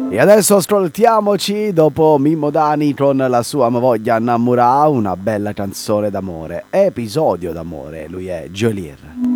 E adesso ascoltiamoci, dopo Mimmo Dani con la sua Ma voglia innamorà, una bella canzone d'amore, episodio d'amore, lui è Geolier.